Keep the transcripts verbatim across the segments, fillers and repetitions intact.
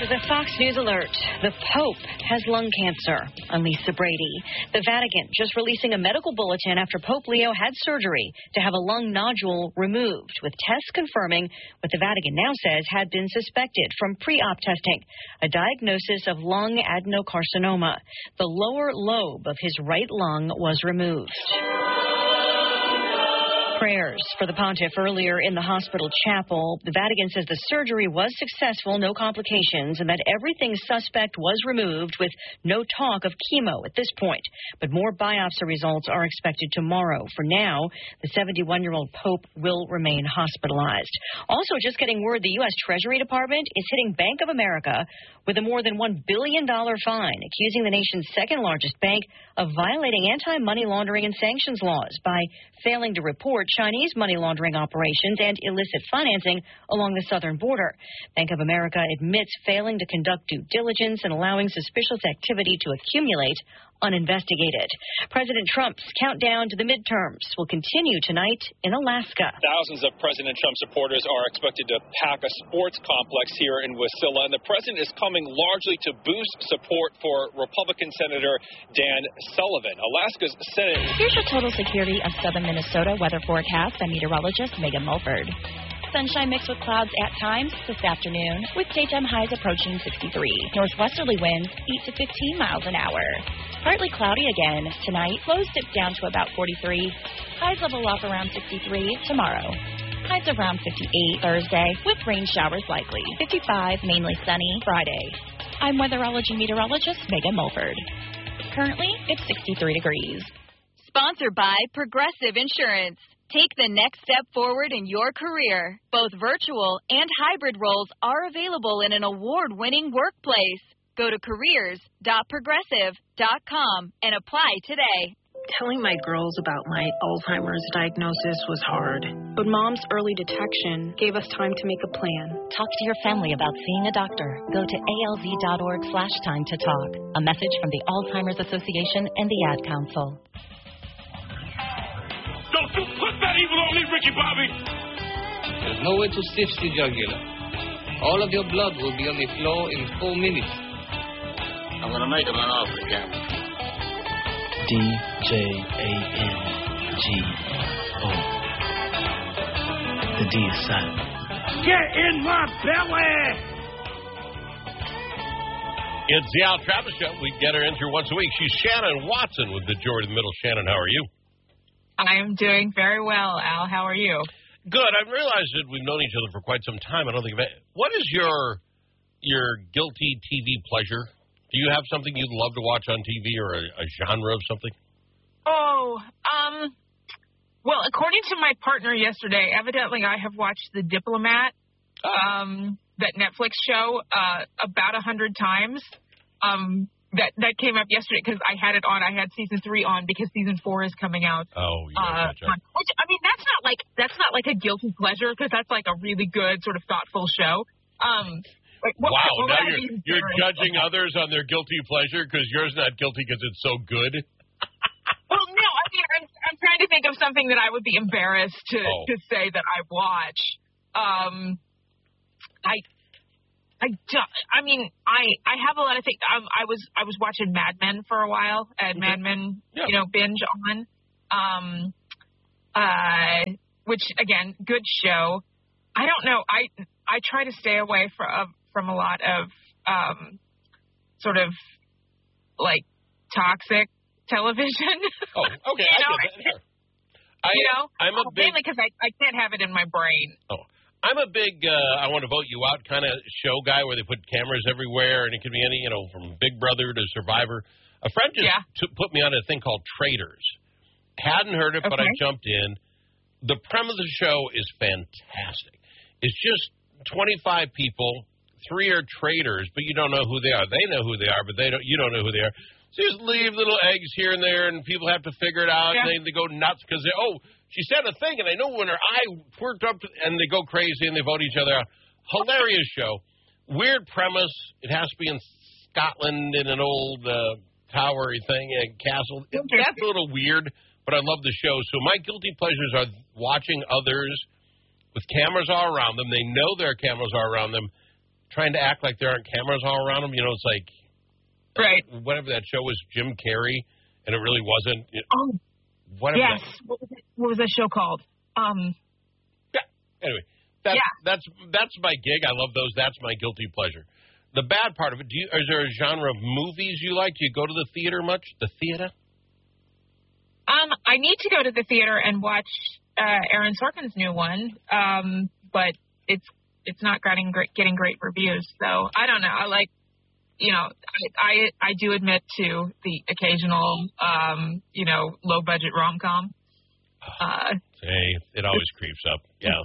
is a Fox News alert. The Pope has lung cancer. I'm Lisa Brady. The Vatican just releasing a medical bulletin after Pope Leo had surgery to have a lung nodule removed, with tests confirming what the Vatican now says had been suspected from pre-op testing, a diagnosis of lung adenocarcinoma. The lower lobe of his right lung was removed. Prayers for the pontiff earlier in the hospital chapel. The Vatican says the surgery was successful, no complications, and that everything suspect was removed with no talk of chemo at this point. But more biopsy results are expected tomorrow. For now, the seventy-one-year-old Pope will remain hospitalized. Also, just getting word, the U S Treasury Department is hitting Bank of America with a more than one billion dollars fine, accusing the nation's second-largest bank of violating anti-money laundering and sanctions laws by failing to report Chinese money laundering operations and illicit financing along the southern border. Bank of America admits failing to conduct due diligence and allowing suspicious activity to accumulate uninvestigated. President Trump's countdown to the midterms will continue tonight in Alaska. Thousands of President Trump supporters are expected to pack a sports complex here in Wasilla, and the president is coming largely to boost support for Republican Senator Dan Sullivan. Alaska's Senate. Here's your total security of southern Minnesota weather forecast by meteorologist Megan Mulford. Sunshine mixed with clouds at times this afternoon, with daytime highs approaching sixty-three. Northwesterly winds eight to fifteen miles an hour. Partly cloudy again tonight. Lows dip down to about forty-three. Highs level off around sixty-three tomorrow. Highs around fifty-eight Thursday, with rain showers likely. fifty-five, mainly sunny Friday. I'm weatherology meteorologist Megan Mulford. Currently, it's sixty-three degrees. Sponsored by Progressive Insurance. Take the next step forward in your career. Both virtual and hybrid roles are available in an award-winning workplace. Go to careers dot progressive dot com and apply today. Telling my girls about my Alzheimer's diagnosis was hard, but Mom's early detection gave us time to make a plan. Talk to your family about seeing a doctor. Go to A L Z dot org slash time to talk. A message from the Alzheimer's Association and the Ad Council. Don't you put that evil on me, Ricky Bobby! There's no way to sift the jugular. All of your blood will be on the floor in four minutes. I'm going to make him an offer again. D J A N G O. The D is silent. Get in my belly! It's the Al Travis Show. We get her in here once a week. She's Shannon Watson with the Joy in the Middle. Shannon, how are you? I'm doing very well, Al. How are you? Good. I realized that we've known each other for quite some time. I don't think of it. What is your your guilty T V pleasure? Do you have something you'd love to watch on T V or a, a genre of something? Oh, um, well, according to my partner yesterday, evidently I have watched The Diplomat, um, that Netflix show, uh, about a hundred times. Um, That that came up yesterday because I had it on. I had season three on because season four is coming out. Oh, yeah. Uh, which, I mean, that's not like that's not like a guilty pleasure because that's like a really good sort of thoughtful show. Um, like, what, wow, what now you're you're judging others on their guilty pleasure because yours not guilty because it's so good. Well, no, I mean, I'm I'm trying to think of something that I would be embarrassed to oh. to say that I watch. Um, I. I, I mean, I, I have a lot of things. Um, I was I was watching Mad Men for a while. I had Mad Men, yeah. you know, binge on. Um, uh, which again, good show. I don't know. I I try to stay away from uh, from a lot of um, sort of like toxic television. Oh, okay. you I know, get that. I, you know, I'm a big, mainly because I I can't have it in my brain. Oh. I'm a big, uh, I want to vote you out kind of show guy where they put cameras everywhere, and it could be any, you know, from Big Brother to Survivor. A friend just yeah. t- put me on a thing called Traitors. Hadn't heard it, okay. but I jumped in. The premise of the show is fantastic. It's just twenty-five people, three are traitors, but you don't know who they are. They know who they are, but they don't. You don't know who they are. So you just leave little eggs here and there, and people have to figure it out, yeah. and they, they go nuts because they, oh, she said a thing, and I know when her eye twerked up, to, and they go crazy, and they vote each other out. Hilarious show. Weird premise. It has to be in Scotland in an old uh, towery thing, a castle. It, that's a little weird, but I love the show. So my guilty pleasures are watching others with cameras all around them. They know their cameras are around them, trying to act like there aren't cameras all around them. You know, it's like right. whatever that show was, Jim Carrey, and it really wasn't. You know, oh, whatever. yes. That, what, was it, what was that show called? Um. Yeah. Anyway, that's yeah. that's that's my gig. I love those. That's my guilty pleasure. The bad part of it. Do you, is there a genre of movies you like? Do you go to the theater much? The theater? Um, I need to go to the theater and watch uh, Aaron Sorkin's new one, um, but it's it's not getting great, getting great reviews. So I don't know. I like, you know, I I, I do admit to the occasional, um, you know, low budget rom com. Uh, hey, it always creeps up. Yeah.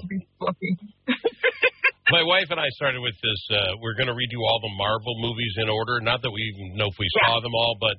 My wife and I started with this. Uh, we're going to redo all the Marvel movies in order. Not that we even know if we yeah. saw them all, but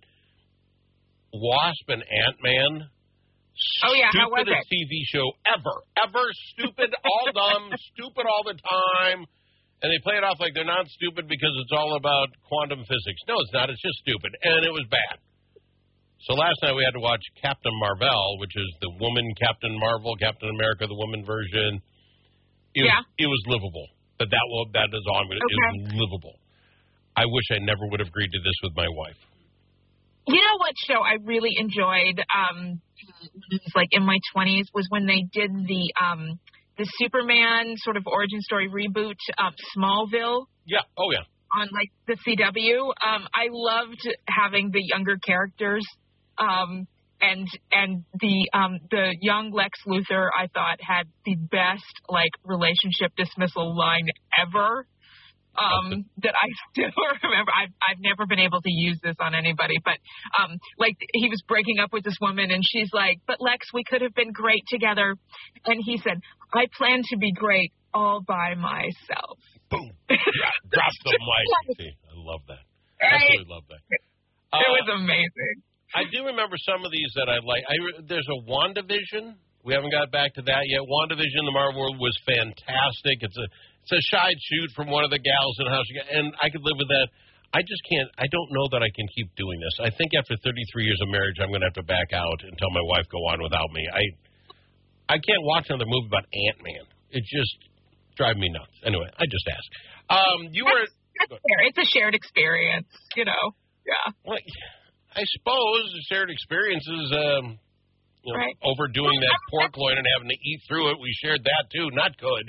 Wasp and Ant-Man. Oh, yeah. How was Stupidest it? T V show ever. Ever. Stupid, all dumb, stupid all the time. And they play it off like they're not stupid because it's all about quantum physics. No, it's not. It's just stupid. And it was bad. So last night we had to watch Captain Marvel, which is the woman Captain Marvel, Captain America, the woman version. It yeah. Was, it was livable. But that, will, that is all I'm going to okay. It was livable. I wish I never would have agreed to this with my wife. You know what show I really enjoyed, um, like in my twenties, was when they did the um, the Superman sort of origin story reboot, um, Smallville. Yeah. Oh, yeah. On like the C W. Um, I loved having the younger characters, um, and and the um, the young Lex Luthor. I thought had the best like relationship dismissal line ever. Um, that I still remember. I've, I've never been able to use this on anybody, but, um, like he was breaking up with this woman and she's like, but Lex, we could have been great together. And he said, I plan to be great all by myself. Boom. Yeah, drop the mic. See, I love that. I absolutely love that. Uh, it was amazing. I do remember some of these that I like. I, there's a WandaVision. We haven't got back to that yet. WandaVision, the Marvel world, was fantastic. It's a It's a side shoot from one of the gals in the house, and I could live with that. I just can't. I don't know that I can keep doing this. I think after thirty-three years of marriage, I'm going to have to back out and tell my wife go on without me. I I can't watch another movie about Ant-Man. It just drives me nuts. Anyway, I just asked. Um, you that's, were. That's fair. It's a shared experience, you know. Yeah. Well, I suppose the shared experience is um, you know, right. overdoing that pork loin and having to eat through it. We shared that too. Not good.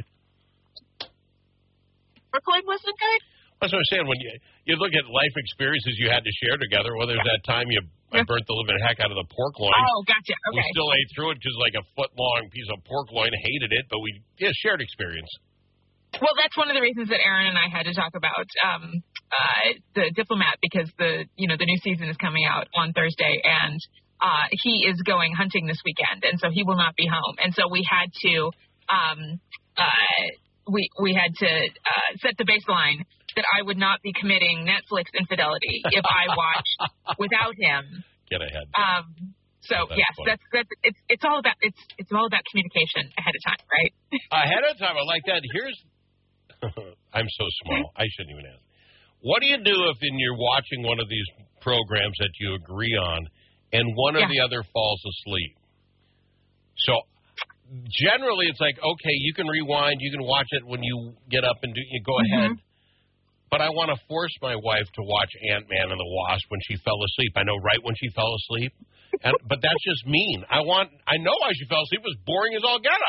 Brooklyn wasn't good? That's what I'm saying. When you you look at life experiences you had to share together, well, there's that time you I burnt the living heck out of the pork loin. Oh, gotcha. Okay. We still ate through it because like a foot-long piece of pork loin, hated it, but we, yeah, shared experience. Well, that's one of the reasons that Aaron and I had to talk about um, uh, The Diplomat, because the, you know, the new season is coming out on Thursday, and uh, he is going hunting this weekend, and so he will not be home. And so we had to... Um, uh, We we had to uh, set the baseline that I would not be committing Netflix infidelity if I watched without him. Get ahead. Um. So oh, that's yes, funny. that's that's it's it's all about it's it's all about communication ahead of time, right? Ahead of time, I like that. Here's, I'm so small, I shouldn't even ask. What do you do if in you're watching one of these programs that you agree on, and one or yeah. the other falls asleep? So. Generally, it's like, okay, you can rewind, you can watch it when you get up and do, you go ahead. Mm-hmm. But I want to force my wife to watch Ant-Man and the Wasp when she fell asleep. I know right when she fell asleep, and but that's just mean. I want, I know why she fell asleep. It was boring as all get up.